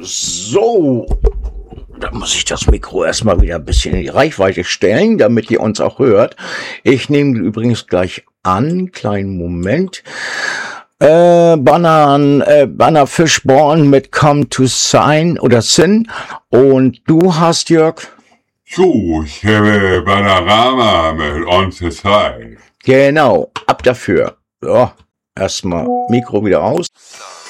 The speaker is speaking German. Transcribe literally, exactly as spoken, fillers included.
So, da muss ich das Mikro erstmal wieder ein bisschen in die Reichweite stellen, damit ihr uns auch hört. Ich nehme übrigens gleich an, kleinen Moment. Äh, Banan, äh, Banner Fishborn mit Come to Sign oder Sin. Und du hast, Jörg? So, ich habe Banarama mit On the Side. Genau, ab dafür. So, erstmal Mikro wieder aus.